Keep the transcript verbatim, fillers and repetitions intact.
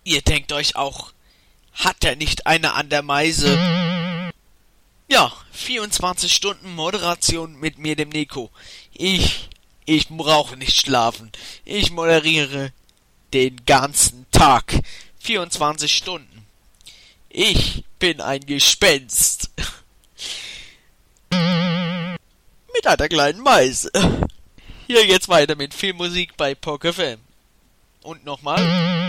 Ihr denkt euch auch, hat er nicht eine an der Meise? Ja, vierundzwanzig Stunden Moderation mit mir, dem Nico. Ich, ich brauche nicht schlafen. Ich moderiere den ganzen Tag. vierundzwanzig Stunden. Ich bin ein Gespenst. Mit einer kleinen Meise. Hier geht's weiter mit viel Musik bei P O C F M. Und nochmal.